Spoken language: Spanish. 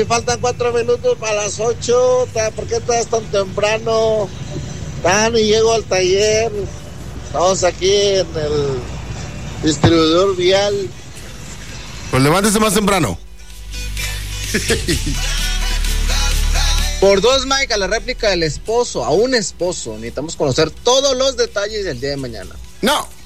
si faltan 4 minutos para las 8, ¿por qué estás tan temprano? Y llego al taller. Estamos aquí en el distribuidor vial. Pues levántese más temprano. Por 2, Mike, a la réplica del esposo, a un esposo. Necesitamos conocer todos los detalles del día de mañana. No.